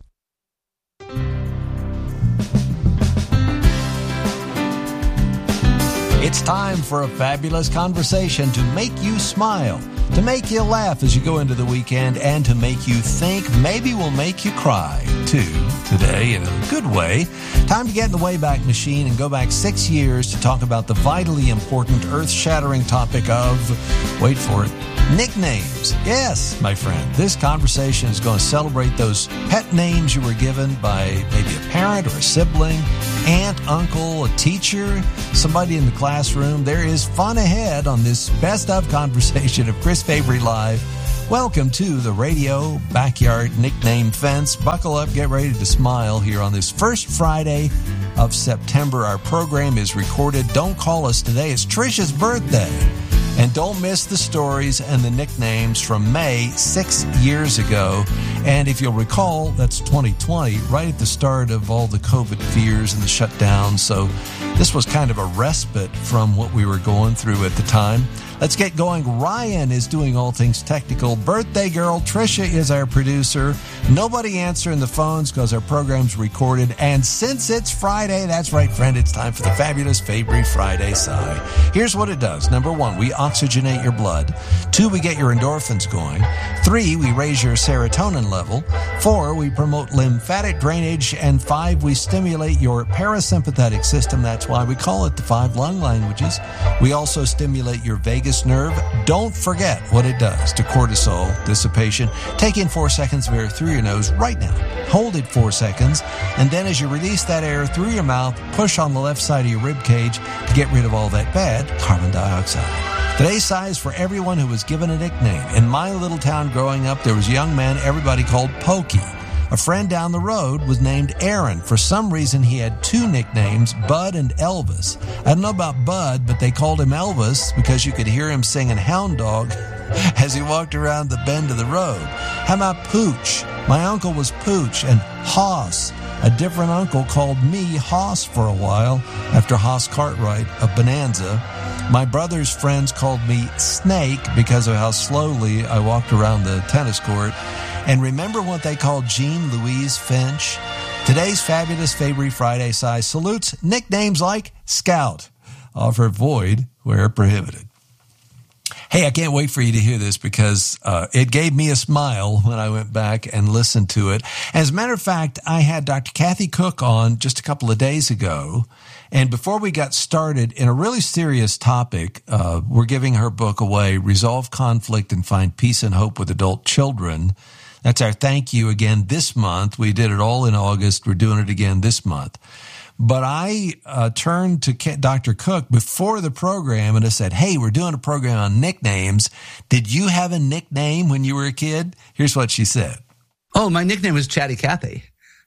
It's time for a fabulous conversation to make you smile, to make you laugh as you go into the weekend, and to make you think, maybe will make you cry, too, today in a good way. Time to get in the Wayback Machine and go back six years to talk about the vitally important, earth-shattering topic of, wait for it, nicknames. Yes, my friend, this conversation is going to celebrate those pet names you were given by maybe a parent or a sibling, aunt, uncle, a teacher, somebody in the classroom. There is fun ahead on this best of conversation of Chris Fabry Live. Welcome to the Radio Backyard Nickname Fence. Buckle up, get ready to smile here on this first Friday of September. Our program is recorded. Don't call us today. It's Trisha's birthday. And don't miss the stories and the nicknames from May six years ago. And if you'll recall, that's twenty twenty, right at the start of all the COVID fears and the shutdown. So this was kind of a respite from what we were going through at the time. Let's get going. Ryan is doing all things technical. Birthday girl Trisha is our producer. Nobody answering the phones because our program's recorded. And since it's Friday, that's right, friend, it's time for the fabulous Fabry Friday Sigh. Here's what it does. Number one, we oxygenate your blood. Two, we get your endorphins going. Three, we raise your serotonin level. Four, we promote lymphatic drainage. And five, we stimulate your parasympathetic system. That's why we call it the five lung languages. We also stimulate your vagus nerve. Don't forget what it does to cortisol dissipation. Take in four seconds of air through your nose right now. Hold it four seconds. And then as you release that air through your mouth, push on the left side of your rib cage to get rid of all that bad carbon dioxide. Today's sigh is for everyone who was given a nickname. In my little town growing up, there was a young man everybody called Pokey. A friend down the road was named Aaron. For some reason, he had two nicknames, Bud and Elvis. I don't know about Bud, but they called him Elvis because you could hear him singing Hound Dog as he walked around the bend of the road. How about Pooch? My uncle was Pooch, and Hoss. A different uncle called me Hoss for a while after Hoss Cartwright of Bonanza. My brother's friends called me Snake because of how slowly I walked around the tennis court. And remember what they called Jean Louise Finch? Today's fabulous Fabry Friday Sigh salutes nicknames like Scout, offered void where prohibited. Hey, I can't wait for you to hear this because uh, it gave me a smile when I went back and listened to it. As a matter of fact, I had Doctor Kathy Cook on just a couple of days ago. And before we got started, in a really serious topic, uh, we're giving her book away, Resolve Conflict and Find Peace and Hope with Adult Children. That's our thank you again this month. We did it all in August. We're doing it again this month. But I uh, turned to Doctor Cook before the program and I said, hey, we're doing a program on nicknames. Did you have a nickname when you were a kid? Here's what she said. Oh, my nickname was Chatty Cathy.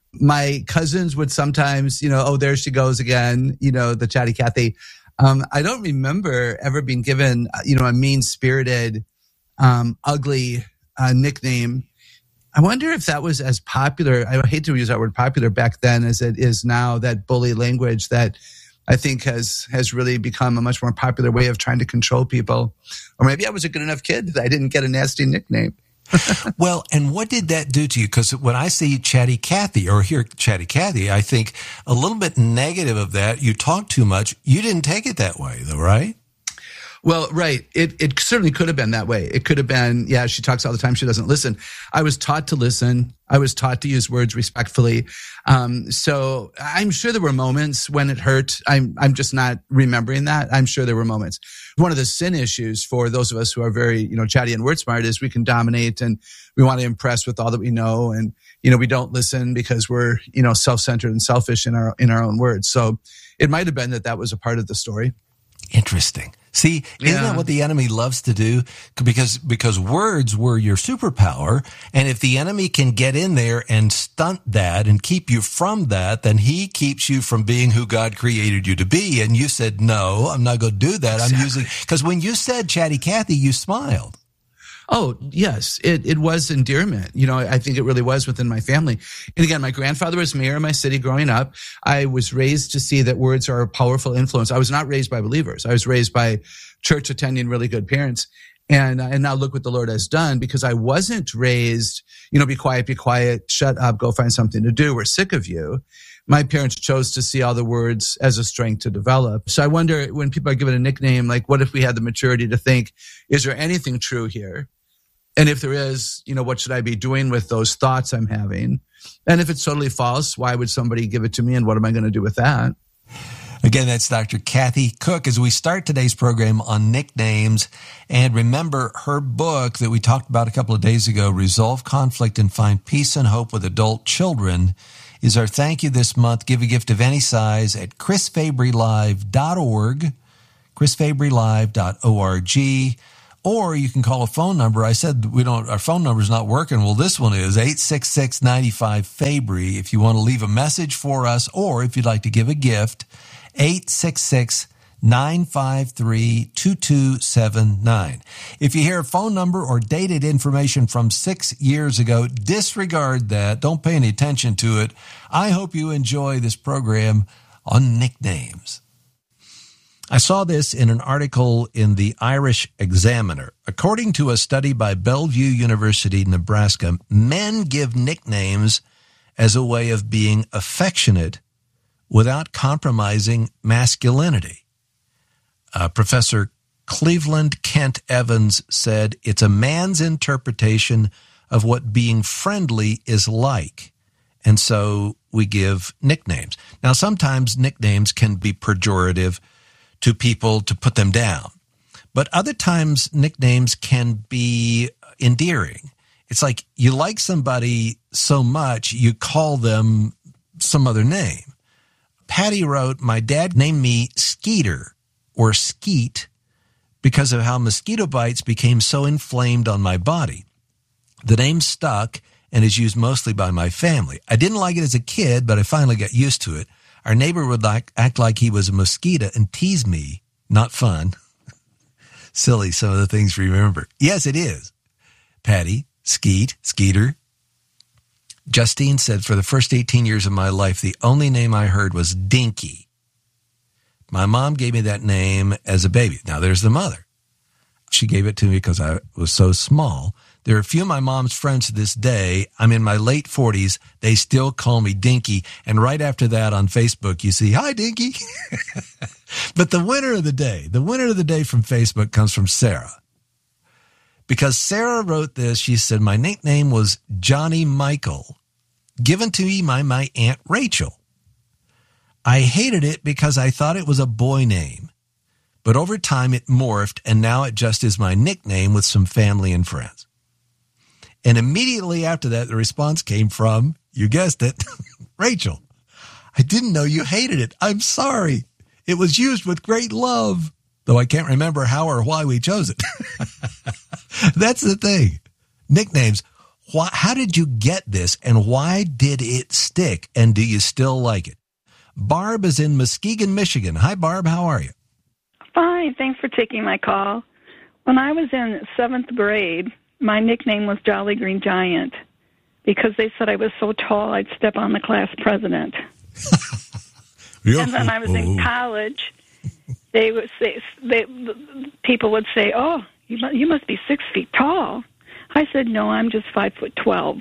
My cousins would sometimes, you know, oh, there she goes again, you know, the Chatty Cathy. Um, I don't remember ever being given, you know, a mean-spirited, um, ugly uh, nickname. I wonder if that was as popular, I hate to use that word popular back then as it is now, that bully language that I think has has really become a much more popular way of trying to control people. Or maybe I was a good enough kid that I didn't get a nasty nickname. Well, and what did that do to you? Because when I see Chatty Cathy or hear Chatty Cathy, I think a little bit negative of that. You talk too much. You didn't take it that way, though, right? Well, right. It it certainly could have been that way. It could have been, yeah, she talks all the time. She doesn't listen. I was taught to listen. I was taught to use words respectfully. Um, so I'm sure there were moments when it hurt. I'm I'm just not remembering that. I'm sure there were moments. One of the sin issues for those of us who are very, you know, chatty and word smart is we can dominate and we want to impress with all that we know. And, you know, we don't listen because we're, you know, self-centered and selfish in our in our own words. So it might have been that that was a part of the story. Interesting. See, isn't yeah. that what the enemy loves to do? Because, because words were your superpower. And if the enemy can get in there and stunt that and keep you from that, then he keeps you from being who God created you to be. And you said, no, I'm not going to do that. Exactly. I'm using, because when you said Chatty Cathy, you smiled. Oh, yes, it, it was endearment. You know, I think it really was within my family. And again, my grandfather was mayor of my city growing up. I was raised to see that words are a powerful influence. I was not raised by believers. I was raised by church attending really good parents. And, and now look what the Lord has done, because I wasn't raised, you know, be quiet, be quiet, shut up, go find something to do. We're sick of you. My parents chose to see all the words as a strength to develop. So I wonder, when people are given a nickname, like, what if we had the maturity to think, is there anything true here? And if there is, you know, what should I be doing with those thoughts I'm having? And if it's totally false, why would somebody give it to me? And what am I going to do with that? Again, that's Doctor Kathy Cook as we start today's program on nicknames. And remember, her book that we talked about a couple of days ago, Resolve Conflict and Find Peace and Hope with Adult Children, is our thank you this month. Give a gift of any size at chris fabry live dot org, chris fabry live dot org. Or you can call a phone number. I said we don't. Our phone number is not working. Well, this one is eight six six, nine five, Fabry. If you want to leave a message for us, or if you'd like to give a gift, eight six six, nine five three, two two seven nine. If you hear a phone number or dated information from six years ago, disregard that. Don't pay any attention to it. I hope you enjoy this program on nicknames. I saw this in an article in the Irish Examiner. According to a study by Bellevue University, Nebraska, men give nicknames as a way of being affectionate without compromising masculinity. Uh, Professor Cleveland Kent Evans said, it's a man's interpretation of what being friendly is like. And so we give nicknames. Now, sometimes nicknames can be pejorative to people to put them down. But other times nicknames can be endearing. It's like you like somebody so much, you call them some other name. Patty wrote, my dad named me Skeeter or Skeet because of how mosquito bites became so inflamed on my body. The name stuck and is used mostly by my family. I didn't like it as a kid, but I finally got used to it. Our neighbor would like, act like he was a mosquito and tease me. Not fun. Silly, some of the things we remember. Yes, it is. Patty, Skeet, Skeeter. Justine said, for the first eighteen years of my life, the only name I heard was Dinky. My mom gave me that name as a baby. Now, there's the mother. She gave it to me because I was so small. There are a few of my mom's friends to this day. I'm in my late forties. They still call me Dinky. And right after that on Facebook, you see, hi, Dinky. But the winner of the day, the winner of the day from Facebook comes from Sarah. Because Sarah wrote this, she said, my nickname was Johnny Michael, given to me by my Aunt Rachel. I hated it because I thought it was a boy name. But over time it morphed, and now it just is my nickname with some family and friends. And immediately after that, the response came from, you guessed it, Rachel. I didn't know you hated it. I'm sorry. It was used with great love, though I can't remember how or why we chose it. That's the thing. Nicknames. Why, how did you get this, and why did it stick, and do you still like it? Barb is in Muskegon, Michigan. Hi, Barb. How are you? Fine. Thanks for taking my call. When I was in seventh grade, my nickname was Jolly Green Giant because they said I was so tall I'd step on the class president. And then I was in college. They would say, they, people would say, "Oh, you must, you must be six feet tall." I said, "No, I'm just five foot twelve."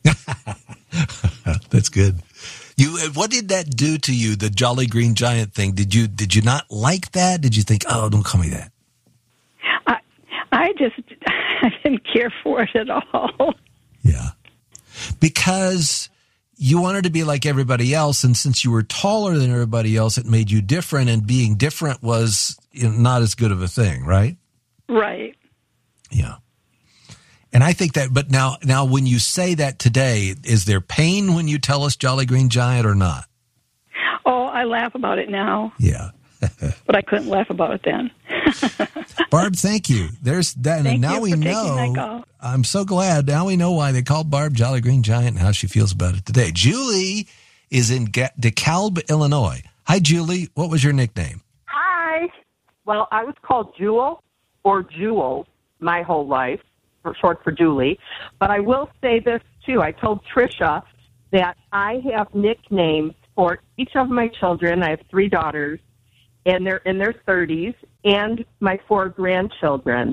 That's good. You, what did that do to you? The Jolly Green Giant thing? Did you did you not like that? Did you think, "Oh, don't call me that"? I I just I didn't care for it at all. Yeah, because you wanted to be like everybody else, and since you were taller than everybody else, it made you different, and being different was, you know, not as good of a thing, right? Right. Yeah. And I think that, but now, now when you say that today, is there pain when you tell us Jolly Green Giant or not? Oh, I laugh about it now. Yeah. But I couldn't laugh about it then. Barb, thank you. There's that. Thank and now you we for know. taking that call. I'm so glad. Now we know why they called Barb Jolly Green Giant and how she feels about it today. Julie is in DeKalb, Illinois. Hi, Julie. What was your nickname? Hi. Well, I was called Jewel or Jewel my whole life, for short for Julie. But I will say this, too. I told Tricia that I have nicknames for each of my children. I have three daughters, and they're in their thirties, and my four grandchildren.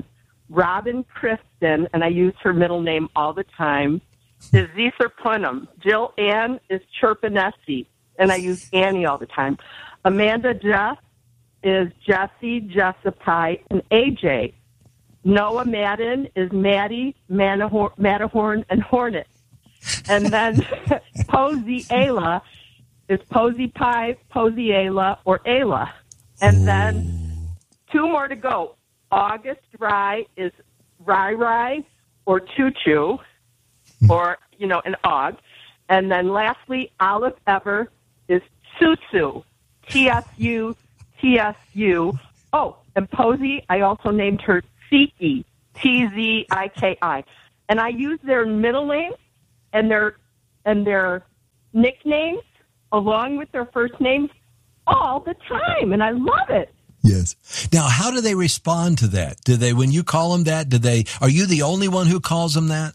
Robin Kristen, and I use her middle name all the time, is Zeether Plenum. Jill Ann is Chirpinessi, and I use Annie all the time. Amanda Jess is Jessie, Jessica, and A J. Noah Madden is Maddie, Matterhorn, Matterhorn and Hornet. And then Posey Ayla is Posey Pie, Posey Ayla, or Ayla. And then two more to go. August Rye is Rai Rai or Choo Choo, or, you know, an Og. And then lastly, Olive Ever is Tsu T S U, T S U. Oh, and Posey, I also named her Tsiki, T Z I K I. And I use their middle names and their and their nicknames along with their first names all the time, and I love it. Yes. Now, how do they respond to that? Do they, when you call them that, do they? Are you the only one who calls them that?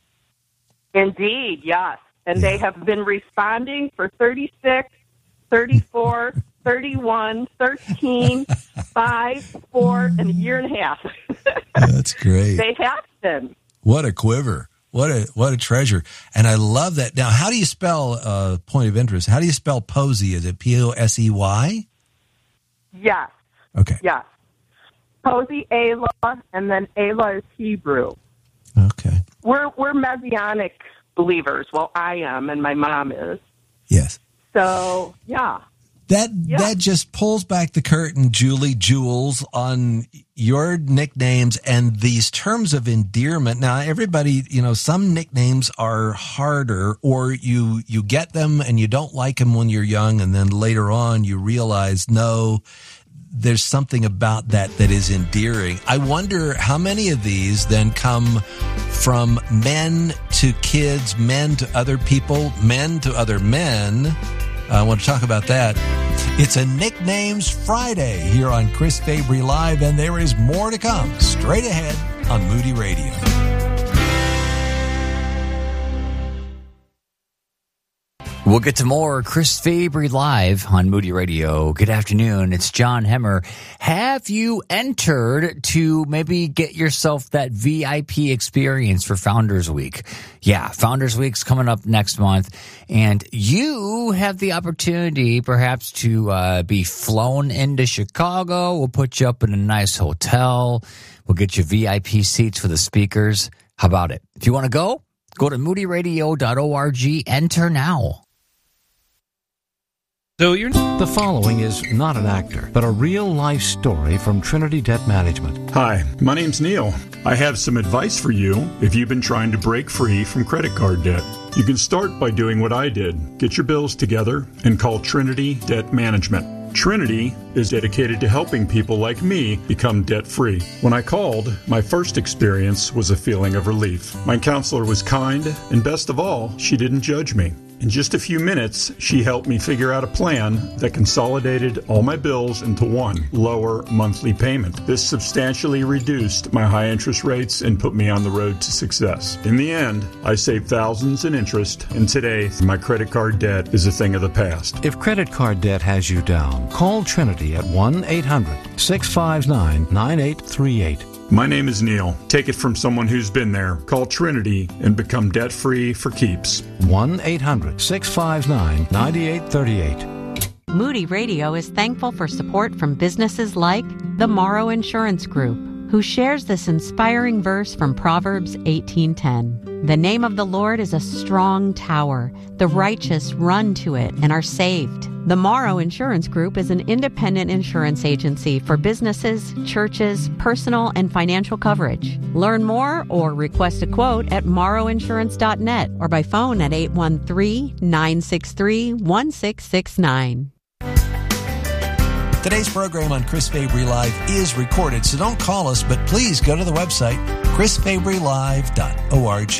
Indeed, yes. And yeah. They have been responding for thirty-six, thirty-four, thirty-one, thirteen, five, four, and a year and a half. That's great. They have been. What a quiver. What a what a treasure. And I love that. Now, how do you spell, uh, point of interest, how do you spell Posey? Is it P O S E Y? Yes. Okay. Yes. Posey Ayla, and then Ayla is Hebrew. Okay. We're we're Messianic believers. Well, I am, and my mom is. Yes. So, yeah. That yeah. that just pulls back the curtain, Julie, Jules, on your nicknames and these terms of endearment. Now, everybody, you know, some nicknames are harder, or you you get them and you don't like them when you're young, and then later on you realize, no, there's something about that that is endearing. I wonder how many of these then come from men to kids, men to other people, men to other men. I want to talk about that. It's a Nicknames Friday here on Chris Fabry Live, and there is more to come straight ahead on Moody Radio. We'll get to more Chris Fabry Live on Moody Radio. Good afternoon. It's John Hemmer. Have you entered to maybe get yourself that V I P experience for Founders Week? Yeah, Founders Week's coming up next month, and you have the opportunity perhaps to uh, be flown into Chicago. We'll put you up in a nice hotel. We'll get you V I P seats for the speakers. How about it? If you want to go, go to moody radio dot org. Enter now. So you're the following is not an actor, but a real-life story from Trinity Debt Management. Hi, my name's Neil. I have some advice for you if you've been trying to break free from credit card debt. You can start by doing what I did. Get your bills together and call Trinity Debt Management. Trinity is dedicated to helping people like me become debt-free. When I called, my first experience was a feeling of relief. My counselor was kind, and best of all, she didn't judge me. In just a few minutes, she helped me figure out a plan that consolidated all my bills into one lower monthly payment. This substantially reduced my high interest rates and put me on the road to success. In the end, I saved thousands in interest, and today, my credit card debt is a thing of the past. If credit card debt has you down, call Trinity at one eight hundred six five nine nine eight three eight. My name is Neil. Take it from someone who's been there. Call Trinity and become debt-free for keeps. one eight hundred six five nine nine eight three eight. Moody Radio is thankful for support from businesses like the Morrow Insurance Group, who shares this inspiring verse from Proverbs eighteen ten. The name of the Lord is a strong tower. The righteous run to it and are saved. The Morrow Insurance Group is an independent insurance agency for businesses, churches, personal, and financial coverage. Learn more or request a quote at morrow insurance dot net or by phone at eight one three, nine six three, one six six nine. Today's program on Chris Fabry Live is recorded, so don't call us, but please go to the website, chris fabry live dot org.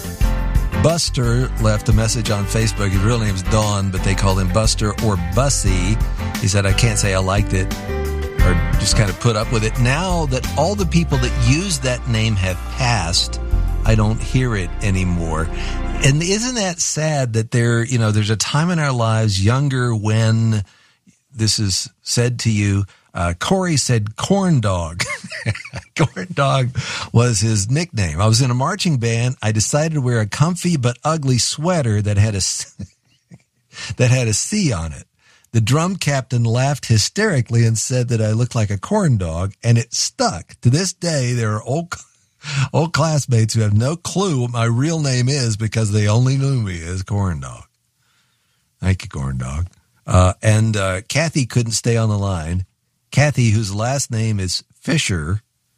Buster left a message on Facebook. His real name is Dawn, but they call him Buster or Bussy. He said, I can't say I liked it or just kind of put up with it. Now that all the people that use that name have passed, I don't hear it anymore. And isn't that sad that there, you know, there's a time in our lives younger when this is said to you. Uh, Corey said corn dog. Corn Dog was his nickname. I was in a marching band. I decided to wear a comfy but ugly sweater that had a that had a C on it. The drum captain laughed hysterically and said that I looked like a corn dog, and it stuck. To this day, there are old old classmates who have no clue what my real name is because they only knew me as Corn Dog. Thank you, Corn Dog. Uh, and uh, Kathy couldn't stay on the line. Kathy, whose last name is Fisher,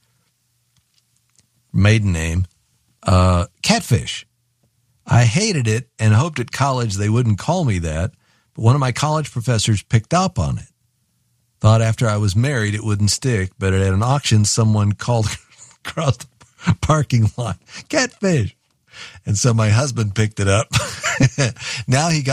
maiden name, uh, Catfish. I hated it and hoped at college they wouldn't call me that, but one of my college professors picked up on it. Thought after I was married it wouldn't stick, but at an auction someone called across the parking lot, Catfish. And so my husband picked it up. Now he got